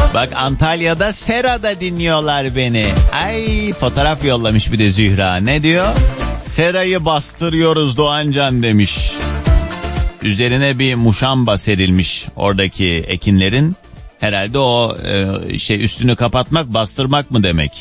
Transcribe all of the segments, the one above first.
Bak Antalya'da Sera'da dinliyorlar beni. Ay fotoğraf yollamış bir de Zühra. Ne diyor? Sera'yı bastırıyoruz Doğancan demiş. Üzerine bir muşamba serilmiş oradaki ekinlerin. Herhalde o üstünü kapatmak, bastırmak mı demek?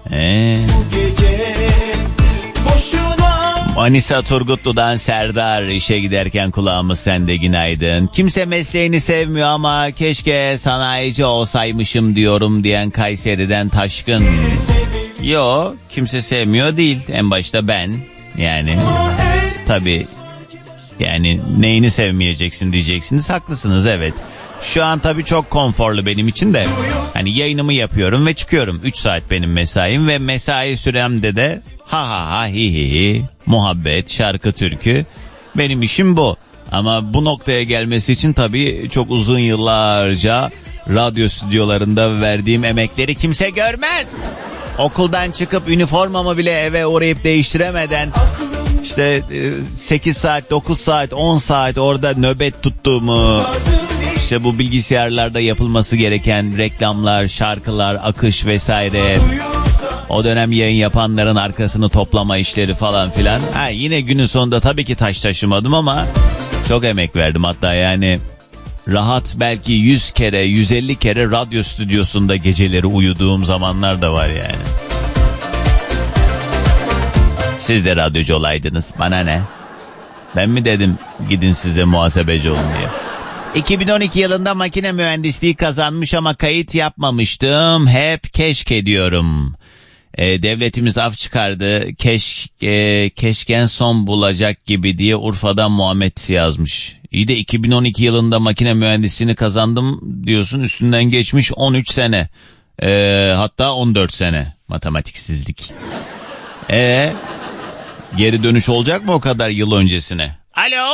Manisa Turgutlu'dan Serdar, işe giderken kulağımız sende, günaydın. Kimse mesleğini sevmiyor ama keşke sanayici olsaymışım diyorum diyen Kayseri'den Taşkın. Yo, kimse sevmiyor değil, en başta ben. Yani tabii yani neyini sevmeyeceksin diyeceksiniz, haklısınız evet. Şu an tabii çok konforlu benim için de. Hani yayınımı yapıyorum ve çıkıyorum. 3 saat benim mesaim ve mesai süremde de ha hi hi muhabbet, şarkı, türkü. Benim işim bu. Ama bu noktaya gelmesi için tabii çok uzun yıllarca radyo stüdyolarında verdiğim emekleri kimse görmez. Okuldan çıkıp üniformamı bile eve uğrayıp değiştiremeden işte 8 saat, 9 saat, 10 saat orada nöbet tuttuğumu, işte bu bilgisayarlarda yapılması gereken reklamlar, şarkılar, akış vesaire, o dönem yayın yapanların arkasını toplama işleri falan filan. Yine günün sonunda tabii ki taş taşımadım ama çok emek verdim. Hatta yani rahat belki 100 kere, 150 kere radyo stüdyosunda geceleri uyuduğum zamanlar da var yani. Siz de radyocu olaydınız, bana ne? Ben mi dedim gidin size muhasebeci olun diye. 2012 yılında makine mühendisliği kazanmış ama kayıt yapmamıştım. Hep keşke diyorum. Devletimiz af çıkardı. Keşken son bulacak gibi diye Urfa'dan Muhammed yazmış. İyi de 2012 yılında makine mühendisliğini kazandım diyorsun. Üstünden geçmiş 13 sene. Hatta 14 sene. Matematiksizlik. Geri dönüş olacak mı o kadar yıl öncesine? Alo?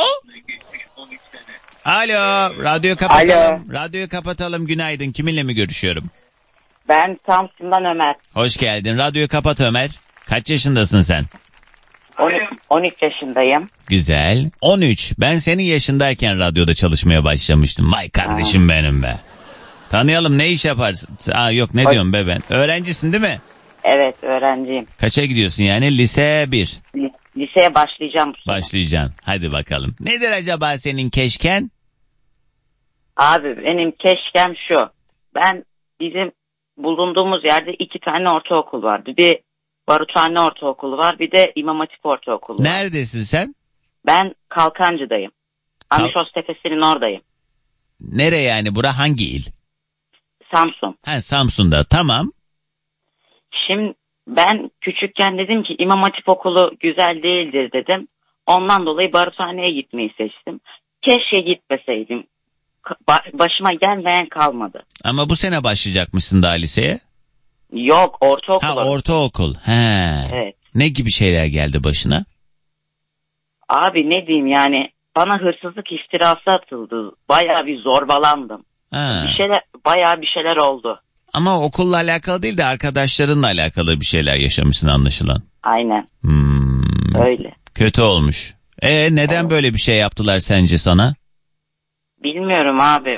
Alo, radyoyu kapatalım. Alo. Radyoyu kapatalım. Günaydın. Kiminle mi görüşüyorum? Ben Samsun'dan Ömer. Hoş geldin. Radyoyu kapat Ömer. Kaç yaşındasın sen? 13 yaşındayım. Güzel. 13. Ben senin yaşındayken radyoda çalışmaya başlamıştım. Vay kardeşim benim be. Tanıyalım, ne iş yaparsın? Yok ne diyorum be ben. Öğrencisin değil mi? Evet, öğrenciyim. Kaça gidiyorsun yani? Lise 1. Liseye başlayacağım bu sene. Başlayacaksın. Hadi bakalım. Nedir acaba senin keşken? Abi benim keşkem şu. Bizim bulunduğumuz yerde 2 tane ortaokul vardı. Bir Baruthane Ortaokulu var, bir de İmam Hatip Ortaokulu var. Neredesin sen? Ben Kalkancı'dayım. Anişos Tepesi'nin oradayım. Nere yani bura, hangi il? Samsun. Samsun'da, tamam. Şimdi ben küçükken dedim ki İmam Hatip Okulu güzel değildir dedim. Ondan dolayı Baruthane'ye gitmeyi seçtim. Keşke gitmeseydim. Başıma gelmeyen kalmadı. Ama bu sene başlayacakmışsın daha liseye. Yok, ortaokul. Ortaokul. Evet. Ne gibi şeyler geldi başına? Abi ne diyeyim yani, bana hırsızlık iftirası atıldı. Bayağı bir zorbalandım. Bayağı bir şeyler oldu. Ama okulla alakalı değil de arkadaşlarınla alakalı bir şeyler yaşamışsın anlaşılan. Aynen. Öyle. Kötü olmuş. Neden böyle bir şey yaptılar sence sana? Bilmiyorum abi.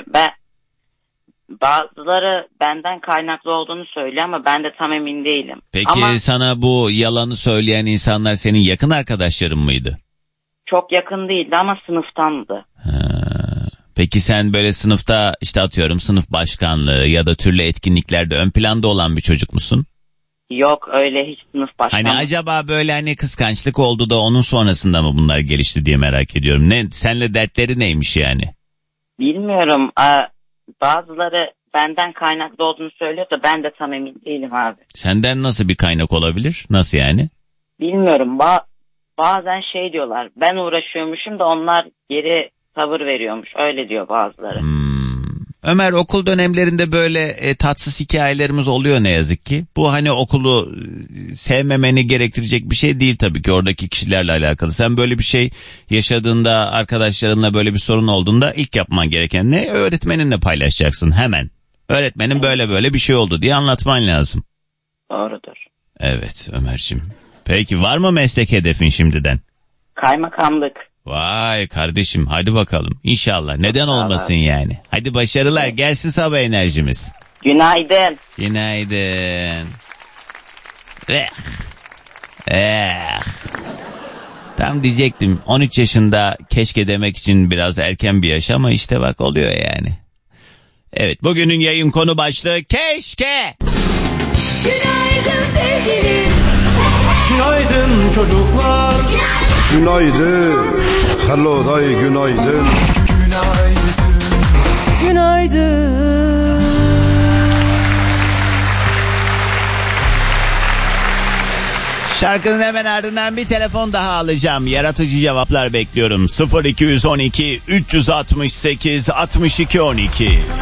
Bazıları benden kaynaklı olduğunu söylüyor ama ben de tam emin değilim. Peki sana bu yalanı söyleyen insanlar senin yakın arkadaşların mıydı? Çok yakın değildi ama sınıftandı. Peki sen böyle sınıfta işte atıyorum sınıf başkanlığı ya da türlü etkinliklerde ön planda olan bir çocuk musun? Yok, öyle hiç sınıf başkanlığı. Hani acaba böyle kıskançlık oldu da onun sonrasında mı bunlar gelişti diye merak ediyorum. Senle dertleri neymiş yani? Bilmiyorum. Bazıları benden kaynaklı olduğunu söylüyor da ben de tam emin değilim abi. Senden nasıl bir kaynak olabilir? Nasıl yani? Bilmiyorum. Bazen şey diyorlar. Ben uğraşıyormuşum da onlar geri tavır veriyormuş. Öyle diyor bazıları. Ömer, okul dönemlerinde böyle tatsız hikayelerimiz oluyor ne yazık ki. Bu okulu sevmemeni gerektirecek bir şey değil tabii ki, oradaki kişilerle alakalı. Sen böyle bir şey yaşadığında, arkadaşlarınla böyle bir sorun olduğunda ilk yapman gereken ne? Öğretmeninle paylaşacaksın hemen. Öğretmenin böyle bir şey oldu diye anlatman lazım. Doğrudur. Evet Ömerciğim. Peki var mı meslek hedefin şimdiden? Kaymakamlık. Vay kardeşim, hadi bakalım. İnşallah. Neden olmasın yani? Hadi başarılar. Gelsin sabah enerjimiz. Günaydın. Günaydın. Tam diyecektim 13 yaşında keşke demek için biraz erken bir yaş ama işte bak oluyor yani. Evet, bugünün yayın konu başlığı keşke. Günaydın sevgilim. Günaydın çocuklar. Günaydın. Hello day günaydın. Günaydın. Şarkının hemen ardından bir telefon daha alacağım. Yaratıcı cevaplar bekliyorum. 0212 368 62 12.